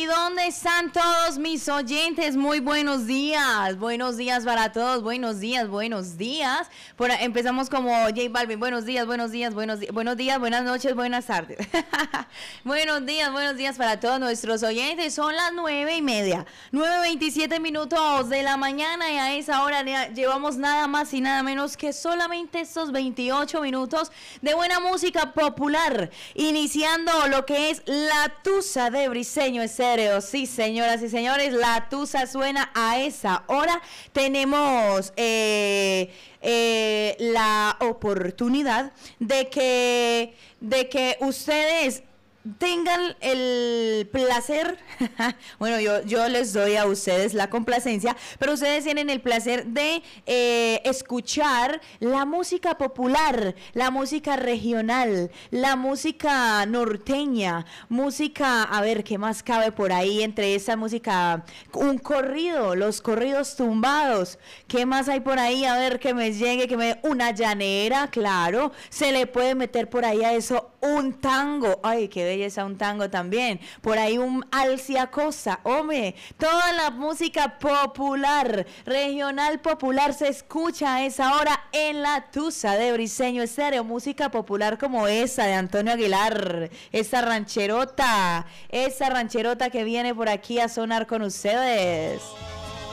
¿Y dónde están todos mis oyentes? Muy buenos días. Buenos días para todos. Buenos días, buenos días. Empezamos como J Balvin. Buenos días, buenos días, buenos días. Buenos días, buenas noches, buenas tardes. buenos días para todos nuestros oyentes. Son las 9:30. 9:27 minutos de la mañana y a esa hora llevamos nada más y nada menos que solamente estos 28 minutos de buena música popular. Iniciando lo que es La Tusa de Briseño Estéreo. Sí, señoras y señores, La Tusa suena a esa hora. Tenemos la oportunidad de que ustedes tengan el placer, bueno, yo les doy a ustedes la complacencia, pero ustedes tienen el placer de escuchar la música popular, la música regional, la música norteña, música, a ver, ¿qué más cabe por ahí entre esa música? Un corrido, los corridos tumbados, ¿qué más hay por ahí? A ver, que me llegue, una llanera, claro, se le puede meter por ahí a eso un tango, ay, qué belleza, un tango también, por ahí un Alcia Cosa, hombre, toda la música popular, regional popular se escucha a esa hora en La Tusa de Briseño Estéreo, música popular como esa de Antonio Aguilar, esa rancherota que viene por aquí a sonar con ustedes.